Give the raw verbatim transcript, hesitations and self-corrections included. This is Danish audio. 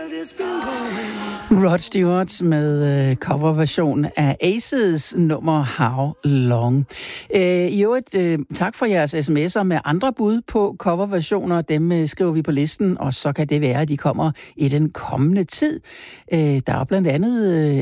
Rod Stewart med øh, coverversion af Aces nummer How Long. Øh, I øvrigt, øh, tak for jeres sms'er med andre bud på coverversioner. Dem øh, skriver vi på listen, og så kan det være, at de kommer i den kommende tid. Øh, der er blandt andet øh,